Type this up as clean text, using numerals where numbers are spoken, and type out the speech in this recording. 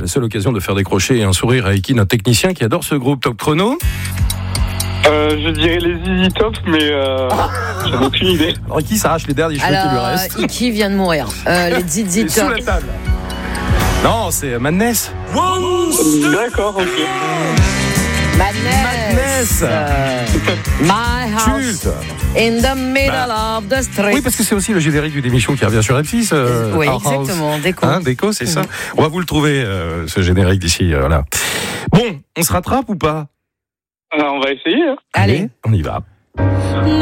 la seule occasion de faire décrocher un sourire à Iki, notre technicien qui adore ce groupe. Top chrono. Je dirais les ZZ Top, mais j'en ai aucune idée. Iki s'arrache les derniers cheveux qui lui restent. Alors, Iki vient de mourir. Les ZZ Sous Top. la table. Non, c'est Madness. D'accord, ok. Madness. My house Culte. in the middle of the street. Oui, parce que c'est aussi le générique d'une émission qui revient sur M6. Oui, Our House. exactement, Déco. Déco, c'est ça. On va vous le trouver, ce générique d'ici. Voilà. Bon, on se rattrape ou pas ? On va essayer. Hein. Allez. On y va.